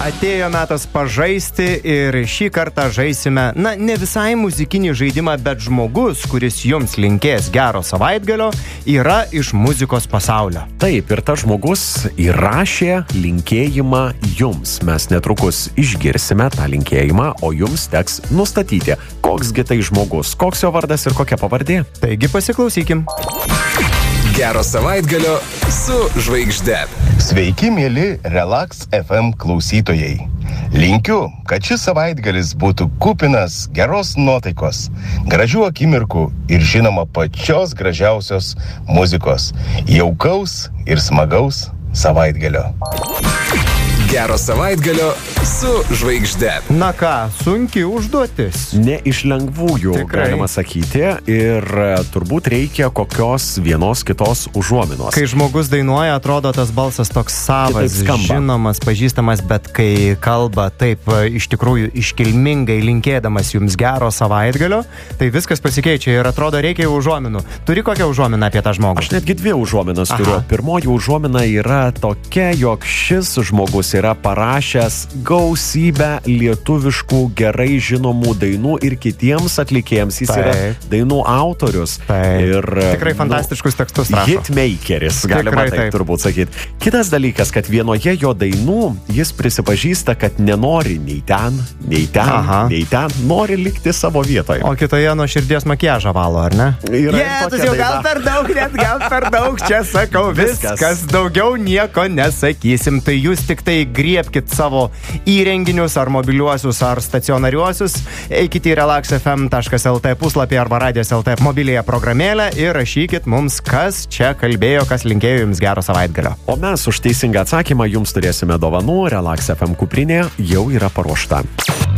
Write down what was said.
Atėjo metas pažaisti ir šį kartą žaisime, ne visai muzikinį žaidimą, bet žmogus, kuris jums linkės gero savaitgalio, yra iš muzikos pasaulio. Taip, ir tas žmogus įrašė linkėjimą jums. Mes netrukus išgirsime tą linkėjimą, o jums teks nustatyti, koksgi tai žmogus, koks jo vardas ir kokia pavardė. Taigi pasiklausykim. Gero savaitgalio su žvaigžde. Sveiki, mėly Relax FM klausytojai. Linkiu, kad šis savaitgalis būtų kupinas geros nuotaikos, gražių akimirkų ir žinoma pačios gražiausios muzikos, jaukaus ir smagaus savaitgalio. Gero savaitgalio su žvaigžde. Na ką, sunki užduotis. Ne iš lengvųjų, Tikrai. galima sakyti, ir turbūt reikia kokios vienos kitos užuominos. Kai žmogus dainuoja, atrodo tas balsas toks savas, Kitaip skamba. žinomas, pažįstamas, bet kai kalba taip iš tikrųjų iškilmingai linkėdamas jums gero savaitgalio, tai viskas pasikeičia ir atrodo reikia užuominų. Turi kokią užuominą apie tą žmogų? Aš netgi dvi užuominas Aha. turiu. Pirmoji užuomina yra tokia, jog šis žmogus yra parašęs gausybę lietuviškų gerai žinomų dainų ir kitiems atlikėjams. Jis yra Taip. dainų autorius. Taip. Ir, Tikrai fantastiškus tekstus rašo. Hitmakeris, galima Tikrai taip taip. turbūt sakyti. Kitas dalykas, kad vienoje jo dainų jis prisipažįsta, kad nenori nei ten, Aha. nei ten, nori likti savo vietoje. O kitoje nuo širdies makiažą valo, ar ne? Yra ir Jėzus, tokia jau daina. gal per daug, net gal per daug, čia sakau, viskas, daugiau nieko nesakysim. Tai jūs tik tai griebkit savo įrenginius, ar mobiliuosius, ar stacionariuosius, eikite į relaxfm.lt puslapį arba radijos LT mobilėje programėlę ir rašykit mums, kas čia kalbėjo, kas linkėjo jums gero savaitgalio. O mes už teisingą atsakymą jums turėsime dovanų. Relax FM kuprinė jau yra paruošta.